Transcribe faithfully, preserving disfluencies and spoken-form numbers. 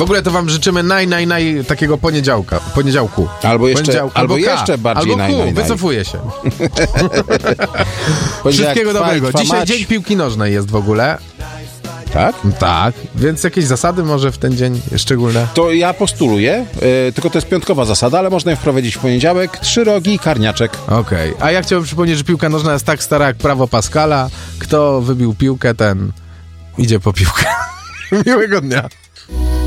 W ogóle to wam życzymy naj, naj, naj takiego poniedziałka, poniedziałku. Albo jeszcze, Poniedziałku, albo albo jeszcze bardziej albo naj, ku, naj, naj. wycofuję się. Twa, Wszystkiego dobrego. twa Dzisiaj mać. dzień piłki nożnej jest w ogóle. Tak? Tak, więc jakieś zasady może w ten dzień szczególne? To ja postuluję, yy, tylko to jest piątkowa zasada, ale można ją wprowadzić w poniedziałek. Trzy rogi i karniaczek. Okej, okay. A ja chciałbym przypomnieć, że piłka nożna jest tak stara jak prawo Pascala. Kto wybił piłkę, ten idzie po piłkę. Miłego dnia.